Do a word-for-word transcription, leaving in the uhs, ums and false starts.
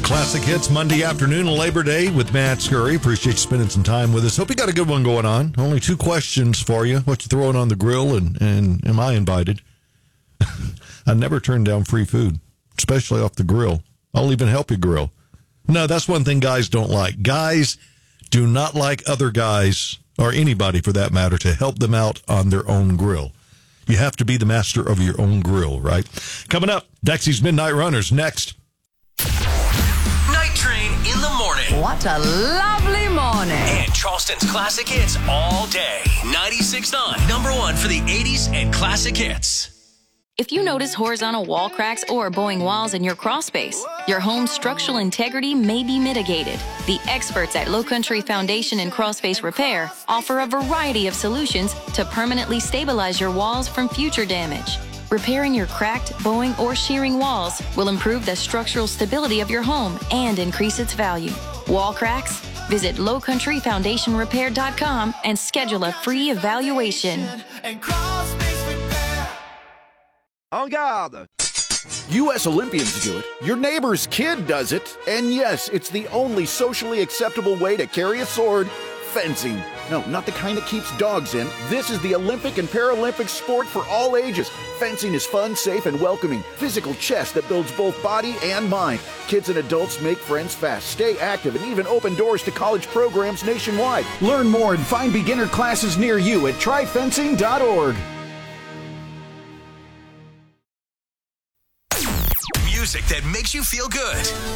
Classic Hits Monday afternoon, Labor Day with Matt Scurry. Appreciate you spending some time with us. Hope you got a good one going on. Only two questions for you. What you throwing on the grill, and, and am I invited? I never turn down free food, especially off the grill. I'll even help you grill. No, that's one thing guys don't like. Guys do not like other guys, or anybody for that matter, to help them out on their own grill. You have to be the master of your own grill, right? Coming up, Dexy's Midnight Runners next. Night Train in the morning. What a lovely morning. And Charleston's classic hits all day. ninety-six point nine, number one for the eighties and classic hits. If you notice horizontal wall cracks or bowing walls in your crawl space, your home's structural integrity may be mitigated. The experts at Low Country Foundation and Crawl Space Repair offer a variety of solutions to permanently stabilize your walls from future damage. Repairing your cracked, bowing, or shearing walls will improve the structural stability of your home and increase its value. Wall cracks? Visit low country foundation repair dot com and schedule a free evaluation. En garde! U S Olympians do it. Your neighbor's kid does it. And yes, it's the only socially acceptable way to carry a sword. Fencing. No, not the kind that keeps dogs in. This is the Olympic and Paralympic sport for all ages. Fencing is fun, safe, and welcoming. Physical chess that builds both body and mind. Kids and adults make friends fast, stay active, and even open doors to college programs nationwide. Learn more and find beginner classes near you at try fencing dot org. Music that makes you feel good.